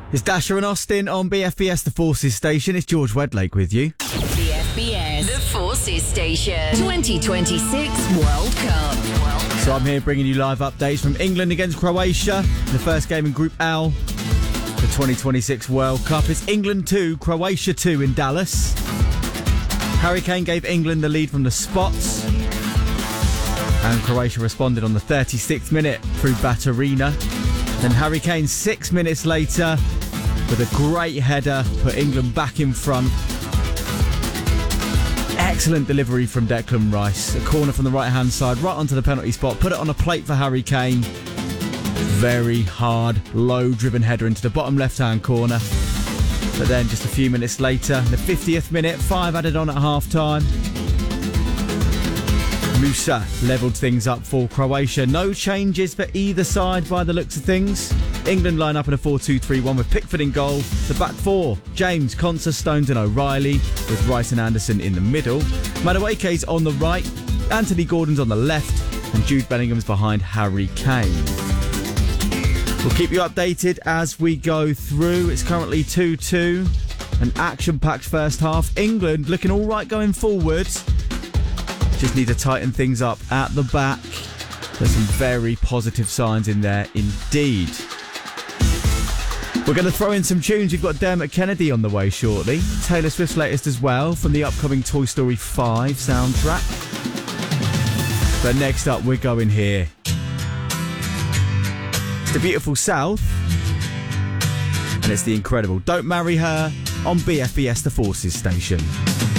It's Dasher and Austin on BFBS The Forces Station. It's George Wedlake with you. BFBS The Forces Station 2026 World Cup. So I'm here bringing you live updates from England against Croatia, the first game in Group L, the 2026 World Cup. It's England 2, Croatia 2 in Dallas. Harry Kane gave England the lead from the spots, and Croatia responded on the 36th minute through Baturina. Then Harry Kane 6 minutes later with a great header put England back in front. Excellent delivery from Declan Rice. A corner from the right-hand side, right onto the penalty spot. Put it on a plate for Harry Kane. Very hard, low-driven header into the bottom left-hand corner. But then just a few minutes later, the 50th minute, 5 added on at half-time. Musa levelled things up for Croatia. No changes for either side by the looks of things. England line up in a 4-2-3-1 with Pickford in goal. The back four, James, Konsa, Stones and O'Reilly, with Rice and Anderson in the middle. Madueke's on the right, Anthony Gordon's on the left, and Jude Bellingham's behind Harry Kane. We'll keep you updated as we go through. It's currently 2-2, an action-packed first half. England looking all right going forwards. Just need to tighten things up at the back. There's some very positive signs in there indeed. We're going to throw in some tunes. You've got Dermot Kennedy on the way shortly. Taylor Swift's latest as well from the upcoming Toy Story 5 soundtrack. But next up, we're going here. It's the beautiful South. And it's the incredible Don't Marry Her on BFBS The Forces Station.